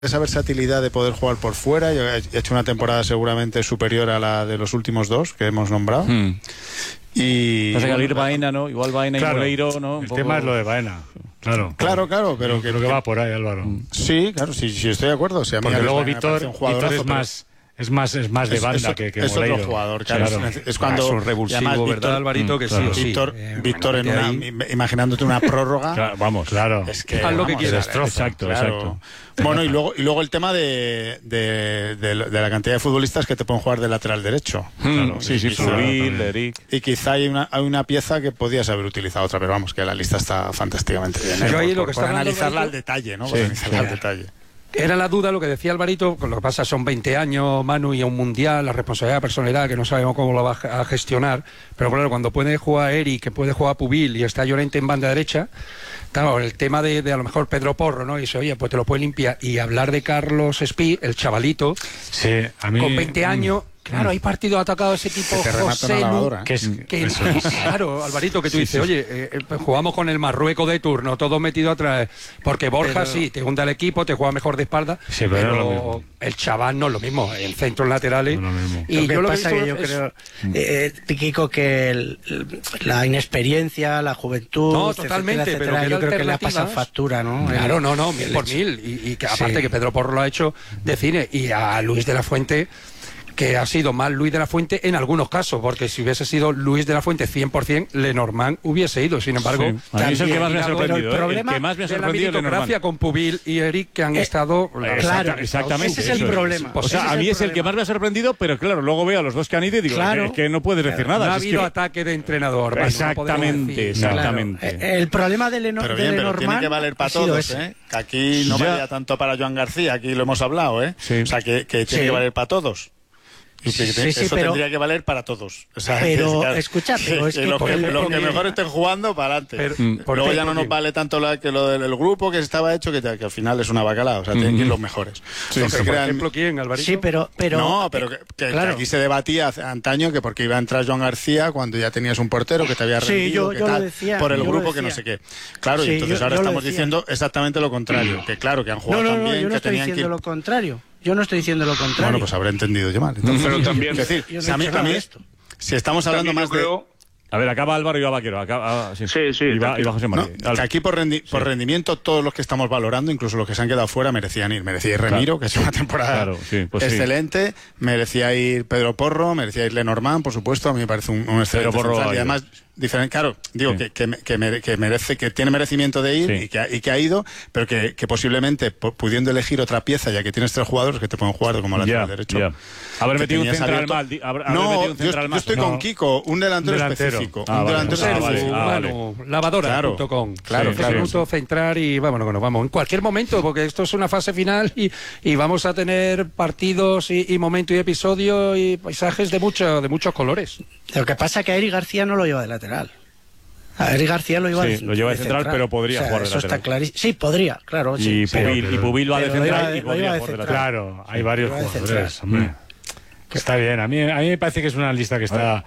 esa versatilidad de poder jugar por fuera. Yo he hecho una temporada seguramente superior a la de los últimos dos que hemos nombrado. Y pasa que al ir Baena, ¿no? Igual Baena y Moleiro, ¿no? El tema es lo de Baena. Claro, pero creo que va por ahí, Álvaro. Sí, claro, sí, estoy de acuerdo. O sea, porque luego Víctor es más de banda que es Moleiro. Otro jugador, claro. Es cuando es un revulsivo, ¿verdad, Alvarito? Que claro. sí. Víctor imaginándote una prórroga. Claro. Es que haz lo que quieras. Exacto. Bueno, y luego el tema de la cantidad de futbolistas que te pueden jugar de lateral derecho. Sí, Pubil, Eric. Y quizá hay una pieza que podías haber utilizado otra, pero vamos, que la lista está fantásticamente bien. Yo ahí lo que por analizarla al detalle, ¿no? Por analizarla al detalle. Era la duda, lo que decía Alvarito, con lo que pasa son 20 años, Manu, y a un mundial, la responsabilidad, la personalidad, que no sabemos cómo lo va a gestionar, pero claro, cuando puede jugar Eric, que puede jugar Pubil y está Llorente en banda derecha, claro, el tema de a lo mejor Pedro Porro, ¿no? Y dice, oye, pues te lo puede limpiar, y hablar de Carlos Espí, el chavalito, sí, a mí, con 20 años... Claro, hay partidos atacados de ese tipo, José claro, Alvarito, que tú dices, oye, jugamos con el Marruecos de turno, todo metido atrás, porque Borja sí, te junta el equipo, te juega mejor de espalda, sí, pero el chaval no es lo mismo, en centros laterales. No es lo mismo. Y yo lo que pasa que yo creo, Kiko, que la inexperiencia, la juventud, no, totalmente, etcétera, pero yo creo que le ha pasado factura, ¿no? Claro, no, mil por mil, y que aparte que Pedro Porro lo ha hecho de cine, y a Luis de la Fuente, que ha sido más Luis de la Fuente en algunos casos, porque si hubiese sido Luis de la Fuente 100%, Lenormand hubiese ido. Sin embargo, a mí es el que más me ha sorprendido. El que más me ha sorprendido es la meritocracia con Pubil y Eric, que han estado... Claro, exactamente. Ese es el problema. O sea, a mí es el que más me ha sorprendido, pero claro, luego veo a los dos que han ido y digo, es que no puedes decir nada. No ha habido ataque de entrenador. Exactamente. El problema de Pero Lenormand tiene que valer para todos, ¿eh? Que aquí no valía tanto para Joan García, aquí lo hemos hablado, ¿eh? O sea, que tiene que valer para todos. Eso tendría que valer para todos. O sea, pero escucha, pero es que los que mejor estén jugando, para adelante. Luego ya no nos vale tanto lo del grupo que estaba hecho, que al final es una bacalao. O sea, tienen que ir los mejores. Por ejemplo, ¿quién, Alvarito? Sí, pero no, pero que aquí se debatía antaño que porque iba a entrar Joan García cuando ya tenías un portero que te había rendido, yo lo decía, por el grupo que no sé qué. Claro, y entonces ahora estamos diciendo exactamente lo contrario. Que claro, que han jugado también. Yo no estoy diciendo lo contrario. Yo no estoy diciendo lo contrario. Bueno, pues habré entendido yo mal. Entonces, pero también... Es decir, a mí si estamos hablando más de... A ver, acaba Álvaro y va Vaquero. Sí. Y va José María. Que aquí por rendimiento todos los que estamos valorando, incluso los que se han quedado fuera, merecían ir. Merecía ir Remiro, que es una temporada excelente. Merecía ir Pedro Porro, merecía ir Lenormand, por supuesto. A mí me parece un excelente central. Y además... diferente, claro, digo que merece, que tiene merecimiento de ir y que ha ido, pero que posiblemente pudiendo elegir otra pieza, ya que tienes tres jugadores que te pueden jugar como lateral derecho. Haber metido un central mal. Yo estoy con Kiko, un delantero específico. Un delantero específico. Lavadora.com. Claro. Minuto central y vámonos, nos vamos. En cualquier momento, porque esto es una fase final y vamos a tener partidos y momentos y episodios y paisajes de muchos colores. Lo que pasa es que a Eric García no lo lleva de lateral. A Eric García lo lleva de central, pero podría jugar de lateral. Eso está clarísimo. Sí, podría, claro. Y Pubil va de central y podría jugar de lateral. Claro, hay varios jugadores, hombre. Está bien, a mí me parece que es una lista que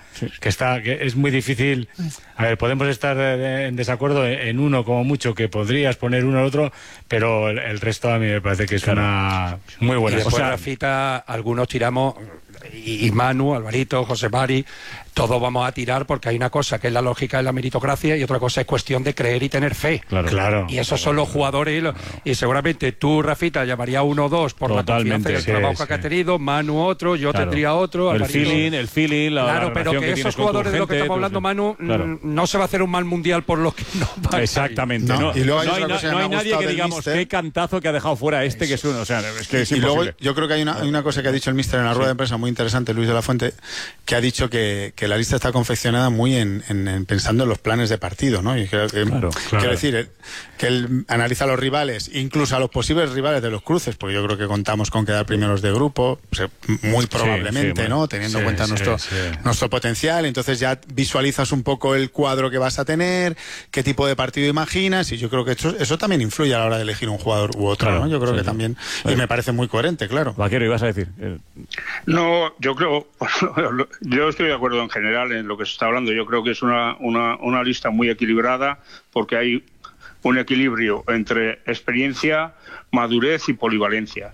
es muy difícil. A ver, podemos estar en desacuerdo en uno como mucho, que podrías poner uno al otro, pero el resto a mí me parece que es una muy buena. Y después Rafita, algunos tiramos, y Manu, Alvarito, José Mari, todos vamos a tirar porque hay una cosa que es la lógica de la meritocracia y otra cosa es cuestión de creer y tener fe. Claro. Y esos son los jugadores y seguramente tú, Rafita, llamaría uno o dos por la confianza y el trabajo que ha tenido, Manu otro, yo tendría otro, Alvarito. El feeling, claro, pero que esos jugadores de los que estamos hablando, Manu, no se va a hacer un mal mundial por los que no van. Exactamente. No hay nadie que digamos qué cantazo que ha dejado fuera que es uno. O sea, es que es imposible. Y luego yo creo que hay una cosa que ha dicho el míster en la rueda de prensa muy interesante, Luis de la Fuente, que ha dicho que la lista está confeccionada muy en pensando en los planes de partido, ¿no? Y creo que, quiero decir, que él analiza a los rivales, incluso a los posibles rivales de los cruces, porque yo creo que contamos con quedar primeros de grupo, muy probablemente, ¿no? Teniendo en cuenta nuestro potencial, entonces ya visualizas un poco el cuadro que vas a tener, qué tipo de partido imaginas, y yo creo que eso también influye a la hora de elegir un jugador u otro, ¿no? Yo creo que también, y me parece muy coherente, claro. Vaquero, ibas a decir. No, yo creo, yo estoy de acuerdo en general en lo que se está hablando. Yo creo que es una lista muy equilibrada porque hay un equilibrio entre experiencia, madurez y polivalencia.